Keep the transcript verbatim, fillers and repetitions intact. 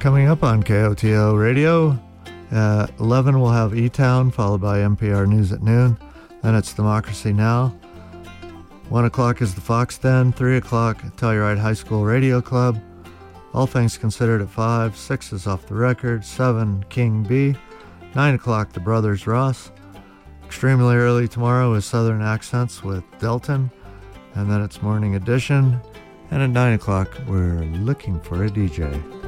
coming up on K O T O Radio. At eleven, we'll have E-Town, followed by N P R News at noon. Then it's Democracy Now! one o'clock is the Fox Den. three o'clock, Telluride High School Radio Club. All Things Considered at five. six is Off the Record. seven, King B. nine o'clock, The Brothers Ross. Extremely early tomorrow is Southern Accents with Delton. And then it's Morning Edition. And at nine o'clock, we're looking for a D J.